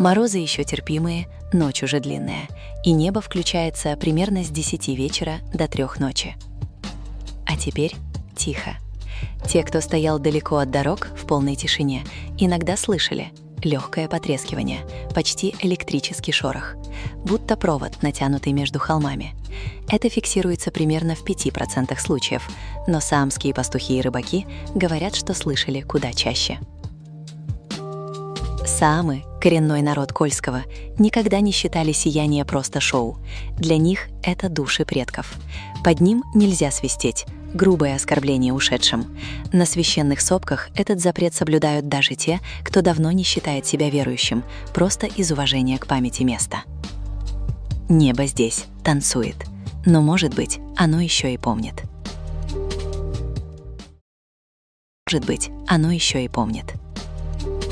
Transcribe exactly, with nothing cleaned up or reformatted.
Морозы еще терпимые, ночь уже длинная, и небо включается примерно с десяти вечера до трёх ночи. А теперь тихо. Те, кто стоял далеко от дорог в полной тишине, иногда слышали легкое потрескивание, почти электрический шорох, будто провод, натянутый между холмами. Это фиксируется примерно в пяти процентах случаев, но саамские пастухи и рыбаки говорят, что слышали куда чаще. Саамы, коренной народ Кольского, никогда не считали сияние просто шоу. Для них это души предков. Под ним нельзя свистеть, грубое оскорбление ушедшим. На священных сопках этот запрет соблюдают даже те, кто давно не считает себя верующим, просто из уважения к памяти места. Небо здесь танцует, но, может быть, оно еще и помнит. Может быть, оно еще и помнит.